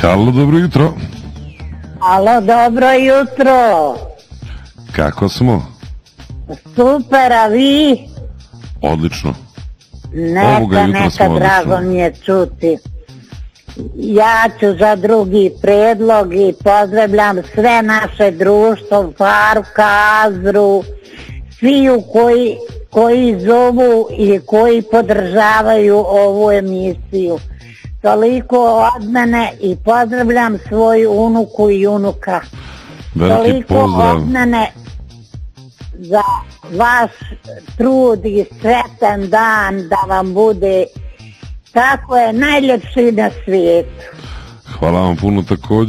Halo, dobro jutro. Alo, dobro jutro. Kako smo? Super, a vi? Odlično. Neka, drago mi je čuti. Ja ću za drugi predlog i pozdravljam sve naše društvo, Farka, Azru, sviju koji zovu i koji podržavaju ovu emisiju. Toliko od mene i pozdravljam svoju unuku i unuka. Veliki toliko pozdrav. Od mene za vaš trud i sretan dan da vam bude tako je najljepši na svijetu. Hvala vam puno također.